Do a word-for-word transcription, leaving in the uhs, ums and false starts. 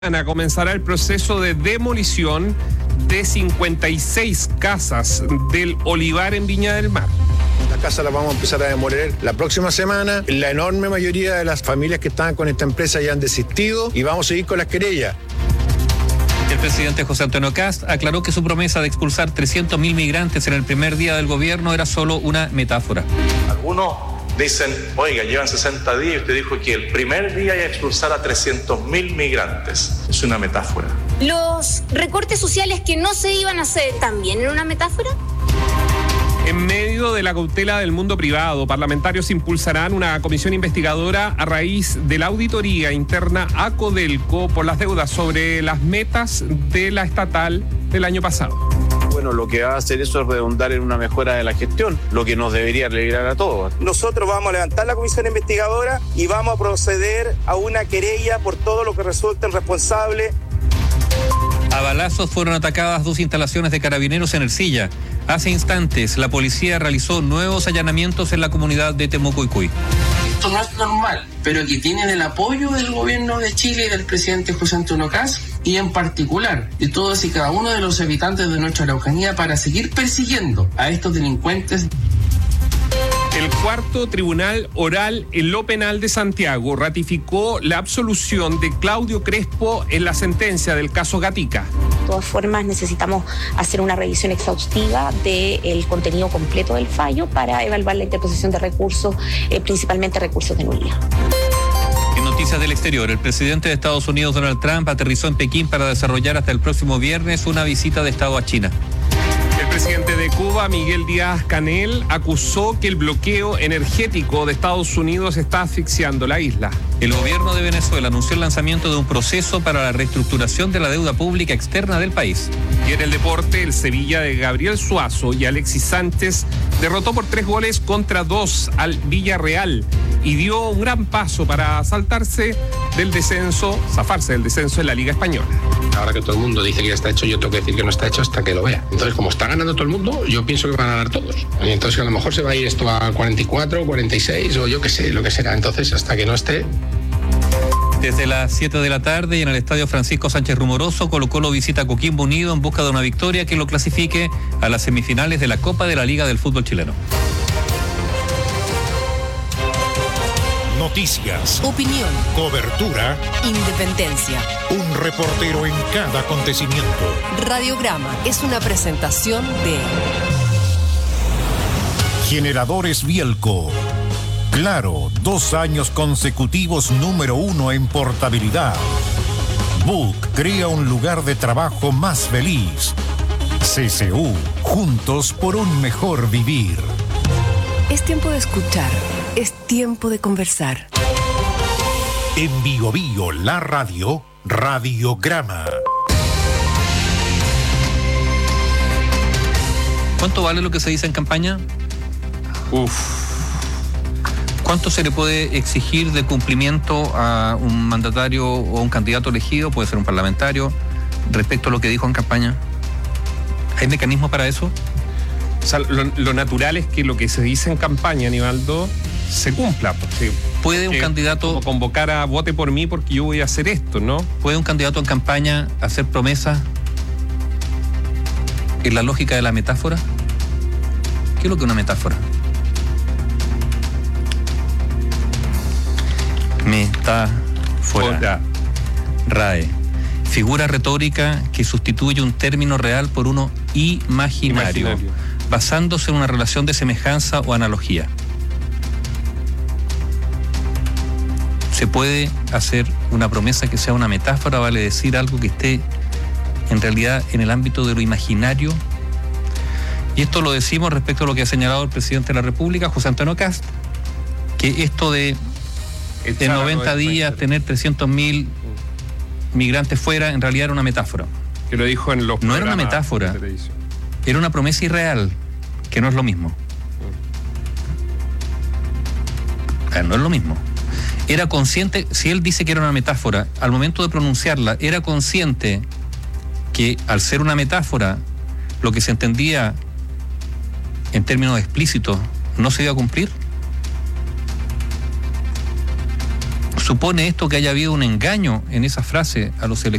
Comenzará el proceso de demolición de cincuenta y seis casas del Olivar en Viña del Mar. La casa la vamos a empezar a demoler la próxima semana. La enorme mayoría de las familias que estaban con esta empresa ya han desistido y vamos a seguir con las querellas. El presidente José Antonio Kast aclaró que su promesa de expulsar trescientos mil migrantes en el primer día del gobierno era solo una metáfora. Algunos dicen, oiga, llevan sesenta días y usted dijo que el primer día iba a expulsar a trescientos mil migrantes. Es una metáfora. ¿Los recortes sociales que no se iban a hacer también eran una metáfora? En medio de la cautela del mundo privado, parlamentarios impulsarán una comisión investigadora a raíz de la auditoría interna a Codelco por las deudas sobre las metas de la estatal del año pasado. Bueno, lo que va a hacer eso es redundar en una mejora de la gestión, lo que nos debería alegrar a todos. Nosotros vamos a levantar la comisión investigadora y vamos a proceder a una querella por todo lo que resulten responsables. A balazos fueron atacadas dos instalaciones de carabineros en Ercilla. Hace instantes, la policía realizó nuevos allanamientos en la comunidad de Temucuicui. Esto no es normal, pero que tienen el apoyo del gobierno de Chile y del presidente José Antonio Kast, y en particular de todos y cada uno de los habitantes de nuestra Araucanía para seguir persiguiendo a estos delincuentes. El cuarto tribunal oral en lo penal de Santiago ratificó la absolución de Claudio Crespo en la sentencia del caso Gatica. De todas formas, necesitamos hacer una revisión exhaustiva del contenido completo del fallo para evaluar la interposición de recursos, eh, principalmente recursos de nulidad. En noticias del exterior, el presidente de Estados Unidos, Donald Trump, aterrizó en Pekín para desarrollar hasta el próximo viernes una visita de Estado a China. El presidente de Cuba, Miguel Díaz-Canel, acusó que el bloqueo energético de Estados Unidos está asfixiando la isla. El gobierno de Venezuela anunció el lanzamiento de un proceso para la reestructuración de la deuda pública externa del país. Y en el deporte, el Sevilla de Gabriel Suazo y Alexis Sánchez derrotó por tres goles contra dos al Villarreal y dio un gran paso para saltarse del descenso, zafarse del descenso en la Liga Española. Ahora que todo el mundo dice que ya está hecho, yo tengo que decir que no está hecho hasta que lo vea. Entonces, como está ganando todo el mundo, yo pienso que van a ganar todos. Y entonces a lo mejor se va a ir esto a cuarenta y cuatro, cuarenta y seis o yo qué sé, lo que será. Entonces, hasta que no esté... Desde las siete de la tarde y en el estadio Francisco Sánchez Rumoroso, Colo-Colo visita a Coquimbo Unido en busca de una victoria que lo clasifique a las semifinales de la Copa de la Liga del Fútbol Chileno. Noticias, opinión, cobertura, independencia. Un reportero en cada acontecimiento. Radiograma es una presentación de Generadores Bielco. Claro, dos años consecutivos número uno en portabilidad. Book crea un lugar de trabajo más feliz. C C U, juntos por un mejor vivir. Es tiempo de escuchar, es tiempo de conversar. En Bio Bio, la radio, Radiograma. ¿Cuánto vale lo que se dice en campaña? Uf. ¿Cuánto se le puede exigir de cumplimiento a un mandatario o a un candidato elegido, puede ser un parlamentario, respecto a lo que dijo en campaña? ¿Hay mecanismos para eso? O sea, lo, lo natural es que lo que se dice en campaña, Aníbaldo, se cumpla. Porque, ¿Puede un candidato como convocar a vote por mí porque yo voy a hacer esto, ¿no? ¿Puede un candidato en campaña hacer promesas en la lógica de la metáfora? ¿Qué es lo que es una metáfora? Metáfora. RAE. Figura retórica que sustituye un término real por uno imaginario, imaginario, basándose en una relación de semejanza o analogía. Se puede hacer una promesa que sea una metáfora, vale decir algo que esté en realidad en el ámbito de lo imaginario. Y esto lo decimos respecto a lo que ha señalado el presidente de la República, José Antonio Kast, que esto de en noventa días tener trescientos mil migrantes fuera, en realidad era una metáfora. Que lo dijo en los No era una metáfora, era una promesa irreal, que no es lo mismo. Mm. No es lo mismo. Era consciente, si él dice que era una metáfora, al momento de pronunciarla, era consciente que al ser una metáfora, lo que se entendía en términos explícitos no se iba a cumplir. ¿Supone esto que haya habido un engaño en esa frase a los electores?